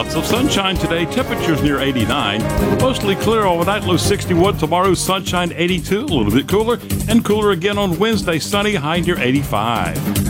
Lots of sunshine today. Temperatures near 89. Mostly clear overnight. Low 61. Tomorrow, sunshine 82. A little bit cooler. And cooler again on Wednesday. Sunny. High near 85.